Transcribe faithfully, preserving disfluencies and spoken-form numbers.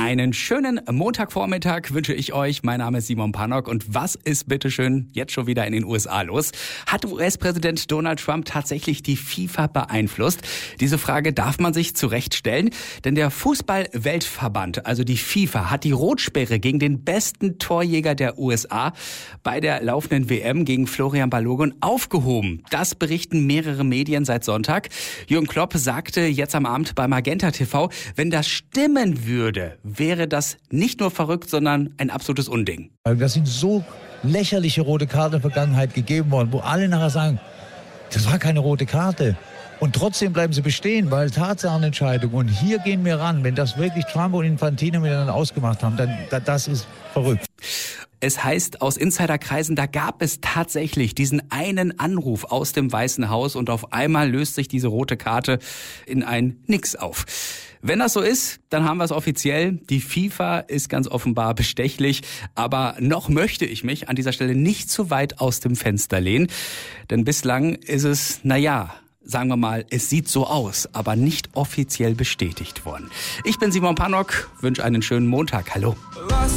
Einen schönen Montagvormittag wünsche ich euch. Mein Name ist Simon Pannock. Und was ist bitteschön jetzt schon wieder in den U S A los? Hat U S-Präsident Donald Trump tatsächlich die FIFA beeinflusst? Diese Frage darf man sich zu Recht stellen, denn der Fußball-Weltverband, also die FIFA, hat die Rotsperre gegen den besten Torjäger der U S A bei der laufenden W M gegen Florian Balogun aufgehoben. Das berichten mehrere Medien seit Sonntag. Jürgen Klopp sagte jetzt am Abend bei Magenta T V, wenn das stimmen würde, wäre das nicht nur verrückt, sondern ein absolutes Unding. Das sind so lächerliche rote Karten in der Vergangenheit gegeben worden, wo alle nachher sagen, das war keine rote Karte. Und trotzdem bleiben sie bestehen, weil Tatsachenentscheidung. Und hier gehen wir ran. Wenn das wirklich Trump und Infantino miteinander ausgemacht haben, dann das ist verrückt. Es heißt aus Insiderkreisen, da gab es tatsächlich diesen einen Anruf aus dem Weißen Haus und auf einmal löst sich diese rote Karte in ein Nix auf. Wenn das so ist, dann haben wir es offiziell. Die FIFA ist ganz offenbar bestechlich, aber noch möchte ich mich an dieser Stelle nicht zu weit aus dem Fenster lehnen, denn bislang ist es, naja, sagen wir mal, es sieht so aus, aber nicht offiziell bestätigt worden. Ich bin Simon Pannock, wünsche einen schönen Montag. Hallo. Was